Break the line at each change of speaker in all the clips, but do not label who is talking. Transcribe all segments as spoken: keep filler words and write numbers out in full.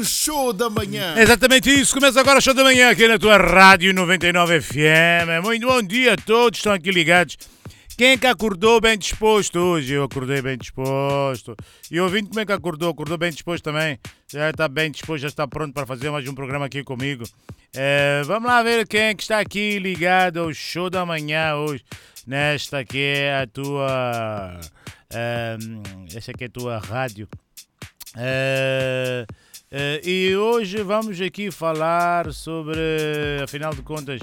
o Show da Manhã.
Exatamente isso, começa agora o Show da Manhã aqui na tua Rádio noventa e nove F M. Muito bom dia a todos, estão aqui ligados. Quem é que acordou bem disposto hoje? Eu acordei bem disposto. E ouvindo como é que acordou? Acordou bem disposto também? Já está bem disposto, já está pronto para fazer mais um programa aqui comigo. É, vamos lá ver quem é que está aqui ligado ao Show da Manhã hoje. Nesta que é a tua... É, esta aqui é a tua rádio. É, é, e hoje vamos aqui falar sobre, afinal de contas...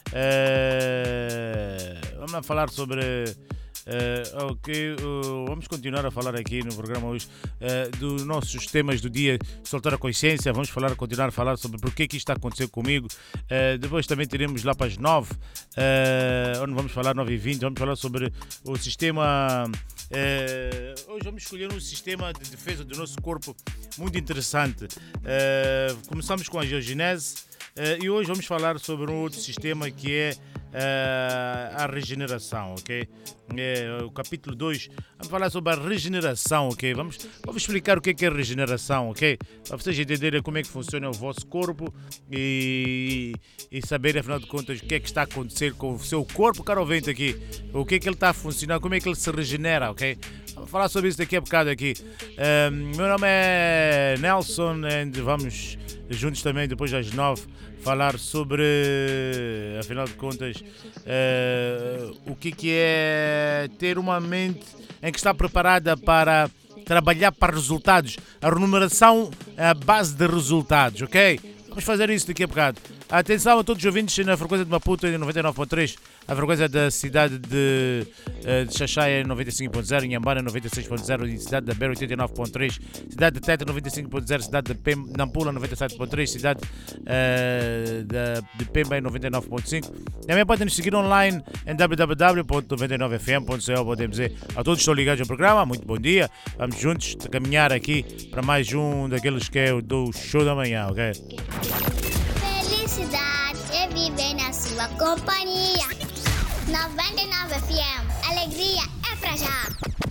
Uh, vamos lá falar sobre uh, okay, uh, vamos continuar a falar aqui no programa hoje uh, dos nossos temas do dia, soltar a consciência. Vamos falar, continuar a falar sobre porque que isto está a acontecer comigo. Uh, depois também teremos lá para as nove, uh, onde vamos falar nove e vinte, vamos falar sobre o sistema. Uh, hoje vamos escolher um sistema de defesa do nosso corpo muito interessante. Uh, começamos com a geogenese. Uh, e hoje vamos falar sobre um outro sistema que é uh, a regeneração, ok? É, o capítulo dois, vamos falar sobre a regeneração, ok? Vamos, vamos explicar o que é, que é regeneração, ok? Para vocês entenderem como é que funciona o vosso corpo e, e saberem, afinal de contas, o que é que está a acontecer com o seu corpo, caro ouvinte aqui. O que é que ele está a funcionar, como é que ele se regenera, ok? Vamos falar sobre isso daqui a bocado aqui. Uh, meu nome é Nelson e vamos juntos também, depois das nove, falar sobre, afinal de contas, uh, o que, que é ter uma mente em que está preparada para trabalhar para resultados. A remuneração é a base de resultados, ok? Vamos fazer isso daqui a bocado. Atenção a todos os ouvintes na frequência de Maputo em noventa e nove ponto três, a frequência da cidade de, de Xaxai em noventa e cinco ponto zero, Inhambane noventa e seis ponto zero, e cidade da Beira oitenta e nove ponto três, cidade de Teta noventa e cinco ponto zero, cidade de Pem, Nampula noventa e sete ponto três, cidade uh, de, de Pemba em noventa e nove ponto cinco. Também podem nos seguir online em w w w ponto noventa e nove f m ponto co ponto m z. A todos que estão ligados ao programa, muito bom dia. Vamos juntos caminhar aqui para mais um daqueles que é o do Show da Manhã, ok?
Felicidade é viver na sua companhia. noventa e nove F M, alegria é pra já.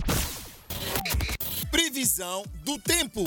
Previsão do tempo.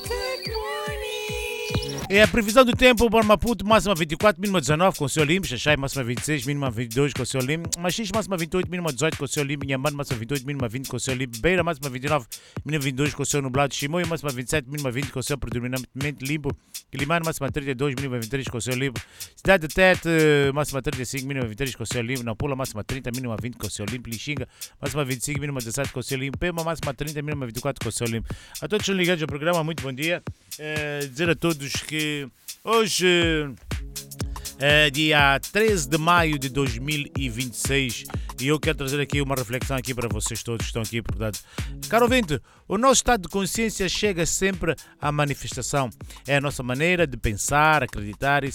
É a previsão do tempo para Maputo, máxima vinte e quatro, mínima dezenove, com o céu limpo. Xaxai, máxima vinte e seis, mínima vinte e dois, com o céu limpo. Machis, máxima vinte e oito, mínima dezoito, com o céu limpo. Inhambane, máxima vinte e oito, mínima vinte, com o céu limpo. Beira, máxima vinte e nove, mínima vinte e dois, com o céu nublado. Chimoio, máxima vinte e sete, mínima vinte, com o céu predominantemente limpo. Quilimane, máxima trinta e dois, mínima vinte e três, com o céu limpo. Cidade de Tete, máxima trinta e cinco, mínima vinte e três, com o céu limpo. Nampula, máxima trinta, mínima vinte, com o céu limpo. Lixinga, máxima vinte e cinco, mínima dezessete, com o céu limpo. Pema, máxima trinta, mínima vinte e quatro, com o céu limpo. A todos que estão ligados ao programa, muito bom dia. É, dizer a todos que hoje é dia treze de maio de dois mil e vinte e seis e eu quero trazer aqui uma reflexão aqui para vocês todos que estão aqui, portanto. Caro ouvinte, o nosso estado de consciência chega sempre à manifestação. É a nossa maneira de pensar, acreditar e